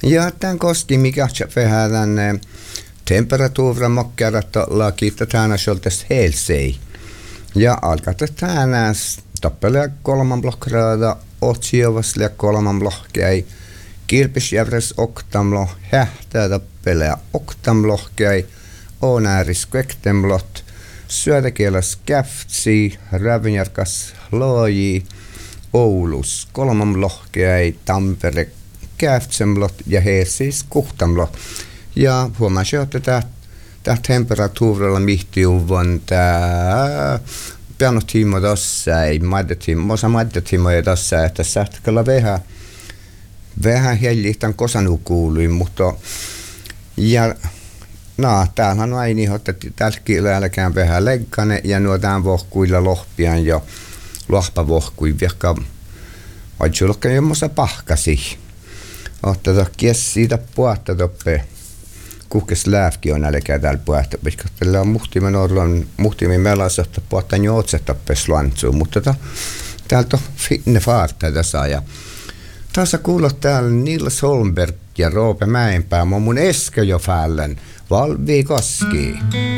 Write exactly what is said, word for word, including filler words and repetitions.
Ja tämän koski mikä vähän tänne temperatuuran mokkerat lakitta tänä sjoltes helsei. Ja alkaa tänään tappelea kolman blokkraada otsiovasle kolman blokkäi. Kilpisjärjes oktamlo hähtää tappelea oktamlohkäi. Onääris kvektemlot. Syötäkielas käftsi, rävinjärkas looji. Oulus kolman lohkäi. Tampere käftsemlot ja Helsis kuhtamlot. Ja huomasin, että tämä temperatuurilla mihtiuvon tämä pianotiimo tossa ei maidetiimo, osa maidetiimoja tossa, että sähtäkällä vähän vähän hellihtan kosanu kuului, mutta ja no, täällähän on aina, että tällä kielelläkään vähän leggane ja nuo tämän vohkuilla lohpian ja lohpavohkui vaikka aitsulokkaan jommosa pahkasi. Ottaa kies siitä puhatta toppe. Kuhkes lääfki on älkää täällä puhta, koska tällä on muhtimen orlon, muhtimen melassa, että puhta jo otsetappes lantsuun, mutta ta, täältä on finne faarta tässä ja tässä kuulot täällä Nils Holmberg ja Roope Mäenpää, mun mun Eskö jo fällen, Valvi Koski.